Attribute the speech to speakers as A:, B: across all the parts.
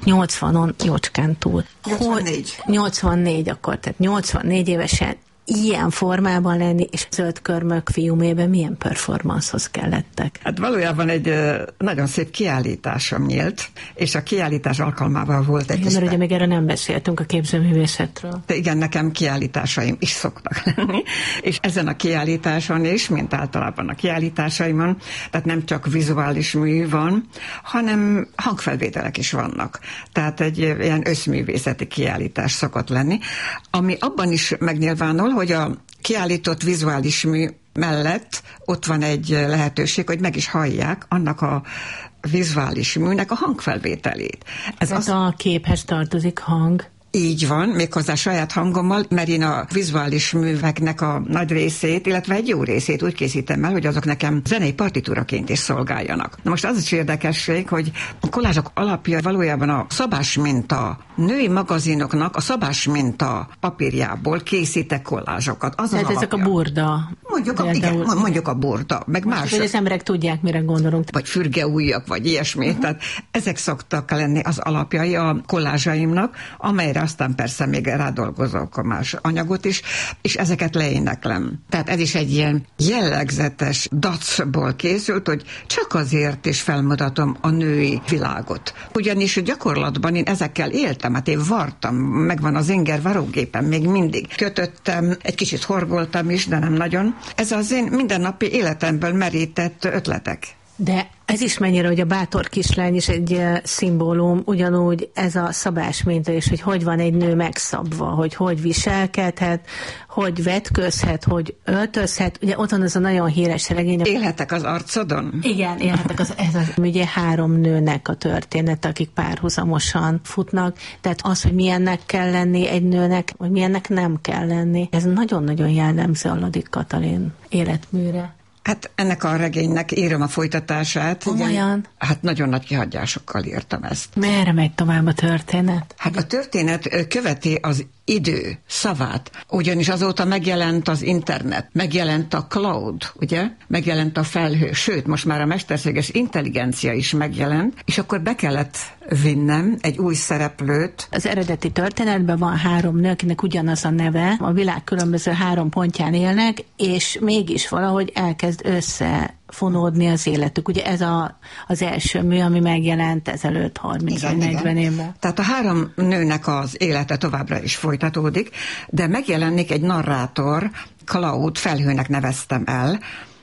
A: 80-on jócskán túl.
B: 84.
A: 84 akkor, tehát 84 évesen ilyen formában lenni, és Zöld Körmök fiúmében milyen performancehoz kellettek?
B: Hát valójában egy nagyon szép kiállításom nyílt, és a kiállítás alkalmával volt egy...
A: Igen, mert ugye még erre nem beszéltünk a képzőművészetről.
B: De igen, nekem kiállításaim is szoktak lenni, és ezen a kiállításon is, mint általában a kiállításaimon, tehát nem csak vizuális mű van, hanem hangfelvételek is vannak. Tehát egy ilyen összművészeti kiállítás szokott lenni, ami abban is megnyilvánul, hogy a kiállított vizuális mű mellett ott van egy lehetőség, hogy meg is hallják annak a vizuális műnek a hangfelvételét.
A: Ez a képhez tartozik hang?
B: Így van, méghozzá saját hangommal, mert én a vizuális műveknek a nagy részét, illetve egy jó részét úgy készítem el, hogy azok nekem zenei partitúraként is szolgáljanak. Na most az is érdekesség, hogy a kollázsok alapja valójában a szabásminta, női magazinoknak a szabásminta papírjából készítek kollázsokat. Az
A: tehát ezek a burda.
B: Mondjuk a burda, meg más.
A: Hogy az emberek tudják, mire gondolunk.
B: Vagy fürgeújjak, vagy ilyesmi. Tehát ezek szoktak lenni az alapjai a kollázsaimnak, amelyre aztán persze még rádolgozok a más anyagot is, és ezeket leéneklem. Tehát ez is egy ilyen jellegzetes dacból készült, hogy csak azért is felmutatom a női világot. Ugyanis gyakorlatban én ezekkel éltem, hát én vartam, megvan az inger varógépen még mindig. Kötöttem, egy kicsit horgoltam is, de nem nagyon. Ez az én mindennapi életemből merített ötletek.
A: De ez is mennyire, hogy a bátor kislány is egy szimbólum, ugyanúgy ez a szabásminta is, hogy van egy nő megszabva, hogy viselkedhet, hogy vetközhet, hogy öltözhet. Ugye ott van az a nagyon híres regény.
B: Élhetek az arcodon?
A: Igen, élhetek ugye 3 nőnek a történet, akik párhuzamosan futnak. Tehát az, hogy milyennek kell lenni egy nőnek, vagy milyennek nem kell lenni, ez nagyon-nagyon jellemző a Ladik Katalin életműre.
B: Hát ennek a regénynek írom a folytatását.
A: Komolyan?
B: Hát nagyon nagy kihagyásokkal írtam ezt.
A: Merre megy tovább a történet?
B: Hát a történet követi az idő szavát, ugyanis azóta megjelent az internet, megjelent a cloud, ugye? Megjelent a felhő, sőt, most már a mesterséges intelligencia is megjelent, és akkor be kellett vinnem egy új szereplőt.
A: Az eredeti történetben van 3 nő, akinek ugyanaz a neve, a világ különböző 3 pontján élnek, és mégis valahogy elkezd összefonódni az életük. Ugye ez az első mű, ami megjelent ezelőtt 30-40 évvel.
B: Tehát a 3 nőnek az élete továbbra is folytatódik, de megjelenik egy narrátor, Cloud, felhőnek neveztem el,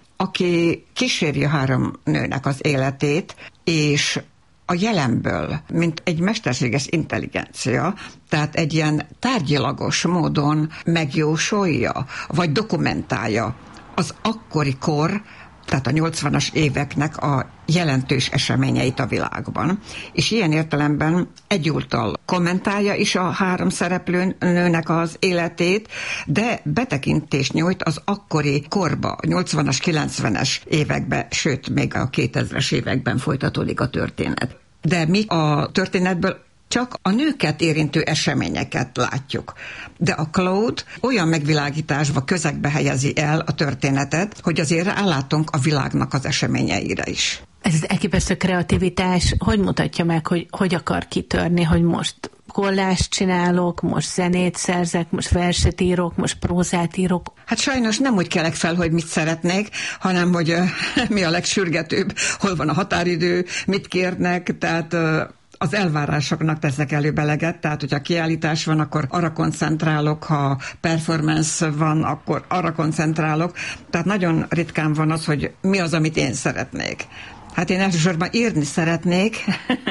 B: aki kíséri a 3 nőnek az életét, és a jelenből, mint egy mesterséges intelligencia, tehát egy ilyen tárgyilagos módon megjósolja, vagy dokumentálja az akkori kor, tehát a 80-as éveknek a jelentős eseményeit a világban. És ilyen értelemben egyúttal kommentálja is a 3 szereplőnőnek az életét, de betekintést nyújt az akkori korba, 80-as, 90-es években, sőt, még a 2000-es években folytatódik a történet. De mi a történetből csak a nőket érintő eseményeket látjuk. De a Cloud olyan megvilágításba, közegbe helyezi el a történetet, hogy azért rálátunk a világnak az eseményeire is.
A: Ez az elképesztő kreativitás hogy mutatja meg, hogy akar kitörni, hogy most kollást csinálok, most zenét szerzek, most verset írok, most prózát írok?
B: Hát sajnos nem úgy kelek fel, hogy mit szeretnék, hanem hogy mi a legsürgetőbb, hol van a határidő, mit kérnek, tehát az elvárásoknak teszek előbb eleget, tehát hogyha kiállítás van, akkor arra koncentrálok, ha performance van, akkor arra koncentrálok. Tehát nagyon ritkán van az, hogy mi az, amit én szeretnék. Hát én elsősorban írni szeretnék.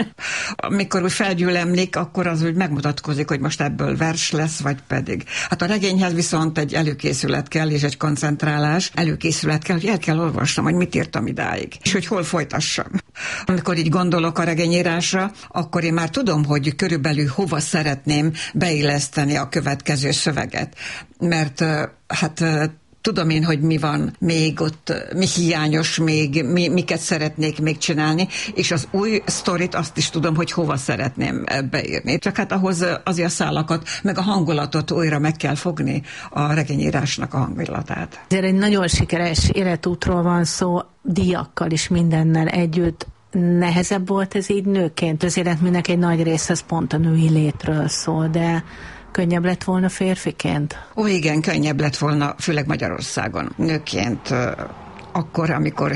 B: Amikor úgy felgyűlemlik, akkor az úgy megmutatkozik, hogy most ebből vers lesz, vagy pedig. Hát a regényhez viszont egy előkészület kell, és egy koncentrálás. Előkészület kell, hogy el kell olvasnom, hogy mit írtam idáig, és hogy hol folytassam. Amikor így gondolok a regényírásra, akkor én már tudom, hogy körülbelül hova szeretném beilleszteni a következő szöveget. Mert hát tudom én, hogy mi van még ott, mi hiányos még, miket szeretnék még csinálni, és az új sztorit azt is tudom, hogy hova szeretném beírni. Csak hát ahhoz azért a szálakat, meg a hangulatot újra meg kell fogni, a regényírásnak a hangulatát.
A: Ezért egy nagyon sikeres életútról van szó, díjakkal is mindennel együtt. nehezebb volt ez így nőként? Az életműnek egy nagy része az pont a női létről szól, de könnyebb lett volna férfiként?
B: Ó, igen, könnyebb lett volna, főleg Magyarországon. Nőként akkor, amikor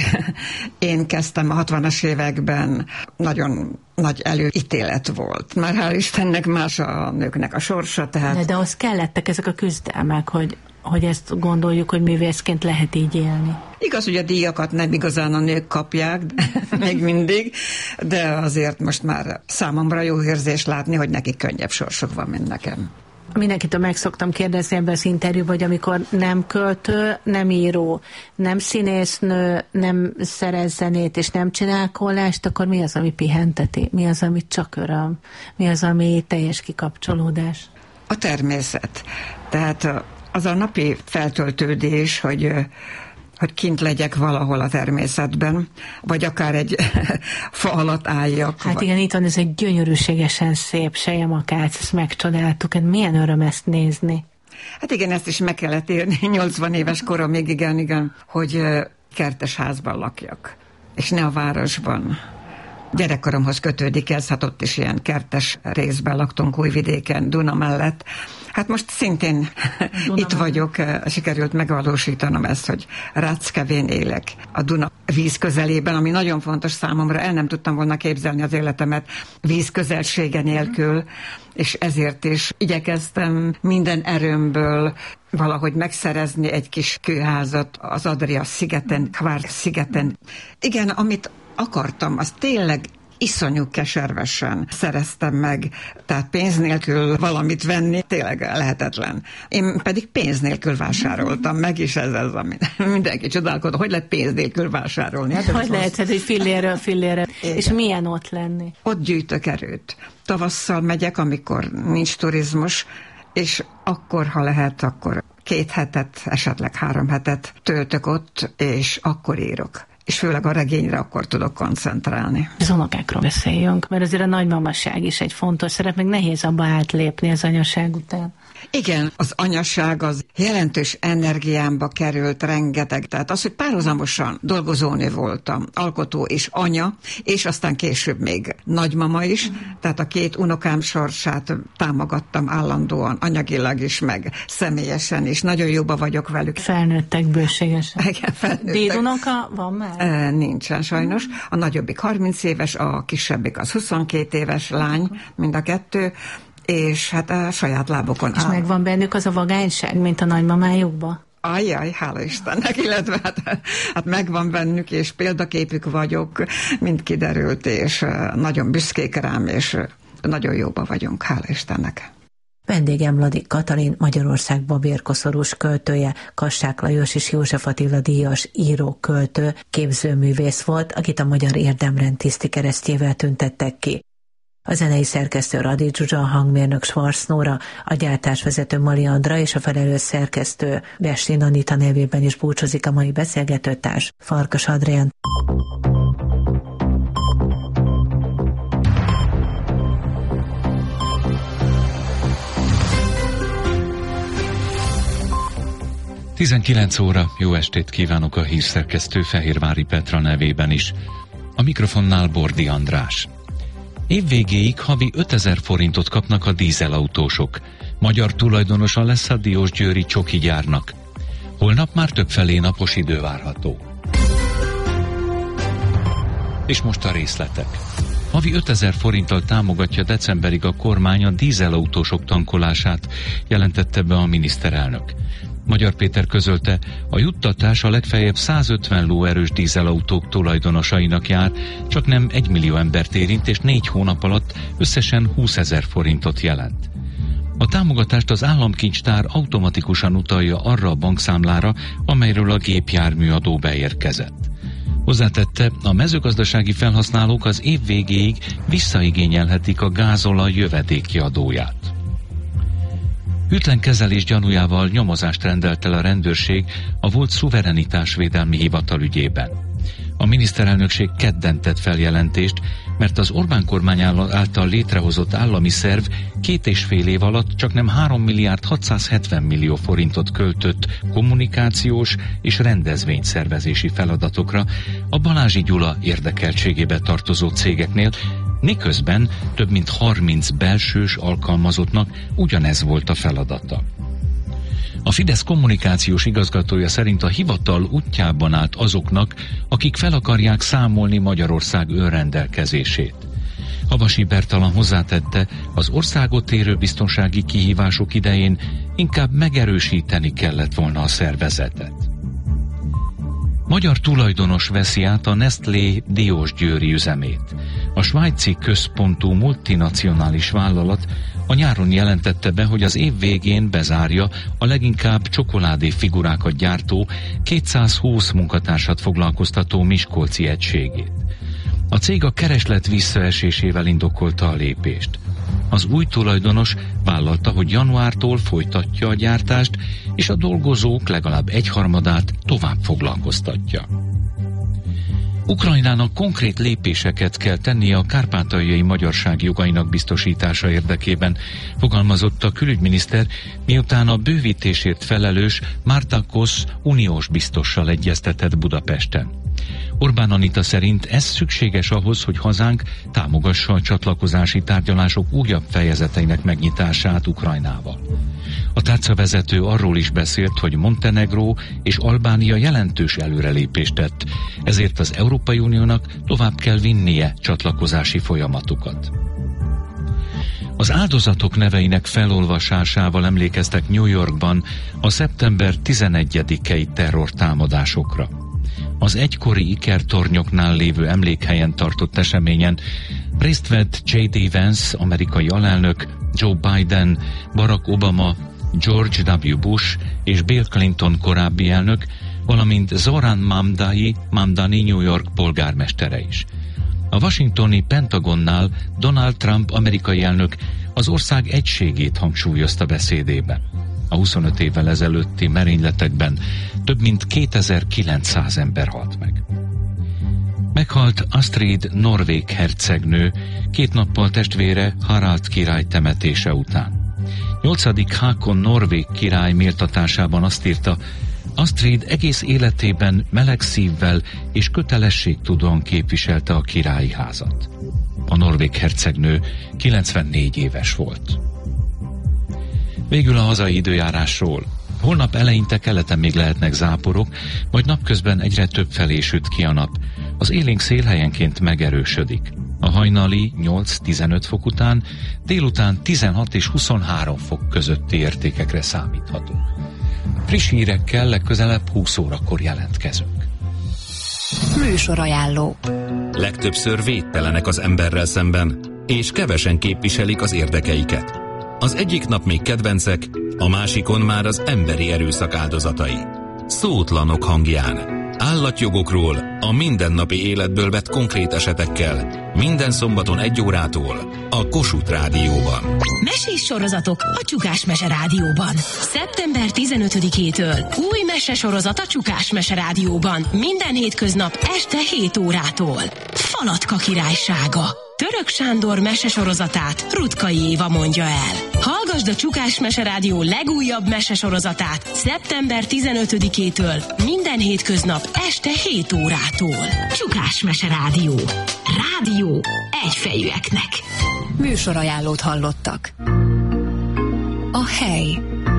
B: én kezdtem a 60-as években, nagyon nagy előítélet volt. Már hál' Istennek más a nőknek a sorsa, tehát...
A: De az kellettek ezek a küzdelmek, hogy ezt gondoljuk, hogy művészként lehet így élni.
B: Igaz, hogy a díjakat nem igazán a nők kapják, még mindig, de azért most már számomra jó érzés látni, hogy nekik könnyebb sorsuk van, mint nekem.
A: Mindenkitől meg szoktam kérdezni ebben az interjúban, hogy amikor nem költő, nem író, nem színésznő, nem szerez zenét és nem csinál kollást, akkor mi az, ami pihenteti? Mi az, ami csak öröm? Mi az, ami teljes kikapcsolódás?
B: A természet. Tehát az a napi feltöltődés, hogy kint legyek valahol a természetben, vagy akár egy fa alatt álljak.
A: Hát igen, itt van ez egy gyönyörűségesen szép selyemakác, ezt megcsodáltuk, hát milyen öröm ezt nézni.
B: Hát igen, ezt is meg kellett érni 80 éves koromig, igen, hogy kertes házban lakjak, és ne a városban. Gyerekkoromhoz kötődik ez, hát ott is ilyen kertes részben laktunk Újvidéken, Duna mellett. Hát most szintén itt vagyok, sikerült megvalósítanom ezt, hogy Ráckevén élek a Duna víz közelében, ami nagyon fontos számomra, el nem tudtam volna képzelni az életemet víz közelsége nélkül, és ezért is igyekeztem minden erőmből valahogy megszerezni egy kis kőházat az Adria szigeten, Kvár szigeten. Igen, amit akartam, az tényleg iszonyú keservesen szereztem meg, tehát pénz nélkül valamit venni tényleg lehetetlen. Én pedig pénz nélkül vásároltam meg, és ez az, ami mindenki csodálkodott, hogy lehet pénz nélkül vásárolni. Hát
A: hogy lehet, hogy fillérről fillérre. És milyen ott lenni?
B: Ott gyűjtök erőt. Tavasszal megyek, amikor nincs turizmus, és akkor, ha lehet, akkor 2 hetet, esetleg 3 hetet töltök ott, és akkor írok. És főleg a regényre akkor tudok koncentrálni.
A: Az unokákról beszéljünk, mert azért a nagymamaság is egy fontos szerep, meg nehéz abba átlépni az anyaság után.
B: Igen, az anyaság az jelentős energiámba került rengeteg. Tehát az, hogy párhuzamosan dolgozónő voltam, alkotó és anya, és aztán később még nagymama is, tehát a 2 unokám sorsát támogattam állandóan, anyagilag is, meg személyesen is. Nagyon jóba vagyok velük.
A: Felnőttek bőségesen.
B: Igen, felnőttek.
A: Dédunoka van már?
B: Nincsen sajnos. A nagyobbik 30 éves, a kisebbik az 22 éves lány, mind a 2, és hát a saját lábokon áll.
A: És megvan bennük az a vagányság, mint a nagymamájukban?
B: Ajjaj, hála Istennek, illetve hát megvan bennük, és példaképük vagyok, mint kiderült, és nagyon büszkék rám, és nagyon jóba vagyunk, hála Istennek.
A: Vendégem Ladik Katalin, Magyarország babérkoszorús költője, Kassák Lajos és József Attila díjas író, költő, képzőművész volt, akit a Magyar Érdemrend tiszti keresztjével tüntettek ki. A zenei szerkesztő Radi Zsuzsa, a hangmérnök Schwarz Nóra, a gyártásvezető Mali Andra és a felelős szerkesztő Bestin Anita nevében is búcsúzik a mai beszélgetőtárs, Farkas Adrián.
C: Tizenkilenc óra, jó estét kívánok a hírszerkesztő Fehérvári Petra nevében is. A mikrofonnál Bordi András. Évvégéig havi 5000 forintot kapnak a dízelautósok. Magyar tulajdonosa lesz a diósgyőri csoki gyárnak. Holnap már többfelé napos idő várható. És most a részletek. Havi 5000 forinttal támogatja decemberig a kormány a dízelautósok tankolását, jelentette be a miniszterelnök. Magyar Péter közölte, a juttatás a legfeljebb 150 lóerős dízelautók tulajdonosainak jár, csak nem 1 millió embert érint, és 4 hónap alatt összesen 20 000 forintot jelent. A támogatást az államkincstár automatikusan utalja arra a bankszámlára, amelyről a gépjárműadó beérkezett. Hozzátette, a mezőgazdasági felhasználók az év végéig visszaigényelhetik a gázolaj jövedéki adóját. Hűtlen kezelés gyanújával nyomozást rendelt el a rendőrség a volt szuverenitásvédelmi hivatal ügyében. A miniszterelnökség kedden tett feljelentést, mert az Orbán kormány által létrehozott állami szerv 2,5 év alatt csaknem 3 milliárd 670 millió forintot költött kommunikációs és rendezvényszervezési feladatokra a Balázsi Gyula érdekeltségébe tartozó cégeknél, miközben több mint 30 belsős alkalmazottnak ugyanez volt a feladata. A Fidesz kommunikációs igazgatója szerint a hivatal útjában állt azoknak, akik fel akarják számolni Magyarország önrendelkezését. Havasi Bertalan hozzátette, az országot érő biztonsági kihívások idején inkább megerősíteni kellett volna a szervezetet. Magyar tulajdonos veszi át a Nestlé Diósgyőri üzemét. A svájci központú multinacionális vállalat a nyáron jelentette be, hogy az év végén bezárja a leginkább csokoládé figurákat gyártó 220 munkatársat foglalkoztató miskolci egységét. A cég a kereslet visszaesésével indokolta a lépést. Az új tulajdonos vállalta, hogy januártól folytatja a gyártást, és a dolgozók legalább 1/3 tovább foglalkoztatja. Ukrajnának konkrét lépéseket kell tennie a kárpátaljai magyarság jogainak biztosítása érdekében, fogalmazott a külügyminiszter, miután a bővítésért felelős Márta Kosz uniós biztossal egyeztetett Budapesten. Orbán Anita szerint ez szükséges ahhoz, hogy hazánk támogassa a csatlakozási tárgyalások újabb fejezeteinek megnyitását Ukrajnával. A tárcavezető arról is beszélt, hogy Montenegró és Albánia jelentős előrelépést tett, ezért az Európai Uniónak tovább kell vinnie csatlakozási folyamatukat. Az áldozatok neveinek felolvasásával emlékeztek New Yorkban a szeptember 11-i terrortámadásokra. Az egykori ikertornyoknál lévő emlékhelyen tartott eseményen részt vett J.D. Vance, amerikai alelnök, Joe Biden, Barack Obama, George W. Bush és Bill Clinton korábbi elnök, valamint Zoran Mamdani New York polgármestere is. A washingtoni Pentagonnál Donald Trump amerikai elnök az ország egységét hangsúlyozta beszédében. A 25 évvel ezelőtti merényletekben több mint 2900 ember halt meg. Meghalt Astrid norvég hercegnő 2 nappal testvére Harald király temetése után. 8. Hákon norvég király méltatásában azt írta, Astrid egész életében meleg szívvel és kötelességtudóan képviselte a királyi házat. A norvég hercegnő 94 éves volt. Végül a hazai időjárásról. Holnap eleinte keleten még lehetnek záporok, majd napközben egyre több felé süt ki a nap. Az élénk szél helyenként megerősödik. A hajnali 8-15 fok után délután 16 és 23 fok közötti értékekre számíthatunk. Friss hírekkel legközelebb 20 órakor jelentkezünk.
D: Műsorajánló.
E: Legtöbbször védtelenek az emberrel szemben, és kevesen képviselik az érdekeiket. Az egyik nap még kedvencek, a másikon már az emberi erőszak áldozatai. Szótlanok hangján. Állatjogokról, a mindennapi életből vett konkrét esetekkel. Minden szombaton 1 órától a Kossuth Rádióban.
D: Mesés sorozatok a Csukás Mese Rádióban. Szeptember 15-től új mesesorozat a Csukás Mese Rádióban. Minden hétköznap este 7 órától. Falatka királysága. Török Sándor mesesorozatát Rutkai Éva mondja el. Hallgasd a Csukás Mese Rádió legújabb mesesorozatát szeptember 15-től minden hétköznap este 7 órától. Csukás Mese Rádió. Rádió egyfejűeknek. Műsorajánlót hallottak. A hely.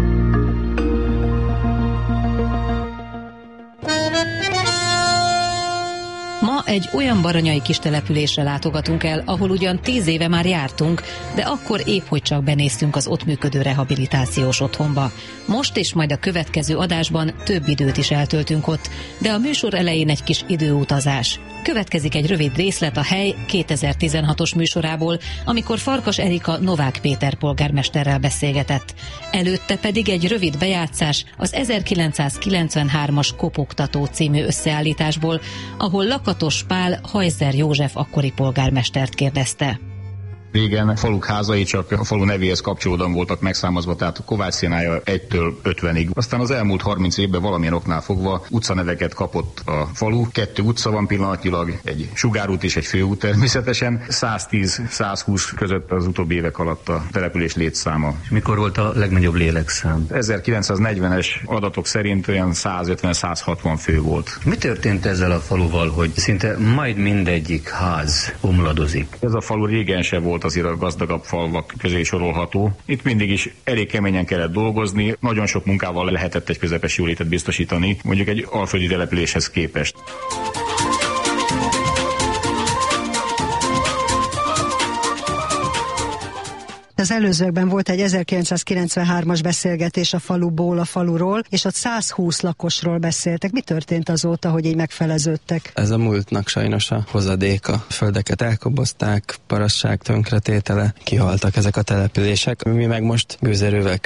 D: Ma egy olyan baranyai kis településre látogatunk el, ahol ugyan 10 éve már jártunk, de akkor épp hogy csak benéztünk az ott működő rehabilitációs otthonba. Most és majd a következő adásban több időt is eltöltünk ott, de a műsor elején egy kis időutazás. Következik egy rövid részlet a Hely 2016-os műsorából, amikor Farkas Erika Novák Péter polgármesterrel beszélgetett. Előtte pedig egy rövid bejátszás az 1993-as Kopogtató című összeállításból, ahol Lakatos Pál Hajzer József akkori polgármestert kérdezte.
F: Régen faluk házai csak a falu nevéhez kapcsolódóan voltak megszámozva, tehát Kovács szénája 1-től 50-ig. Aztán az elmúlt 30 évben valamilyen oknál fogva utcaneveket kapott a falu. 2 utca van pillanatnyilag, egy sugárút és egy főút természetesen. 110-120 között az utóbbi évek alatt a település létszáma.
G: Mikor volt a legnagyobb lélekszám?
F: 1940-es adatok szerint olyan 150-160 fő volt.
G: Mi történt ezzel a faluval, hogy szinte majd mindegyik ház omladozik?
F: Ez a falu régen se volt azért a gazdagabb falvak közé sorolható. Itt mindig is elég keményen kellett dolgozni, nagyon sok munkával lehetett egy közepes jólétet biztosítani, mondjuk egy alföldi településhez képest.
H: Az előzőkben volt egy 1993-as beszélgetés a faluból, a faluról, és ott 120 lakosról beszéltek. Mi történt azóta, hogy így megfeleződtek?
I: Ez a múltnak sajnos a hozadéka. Földeket elkobozták, parasság tönkretétele, kihaltak ezek a települések. Mi meg most gőzerővel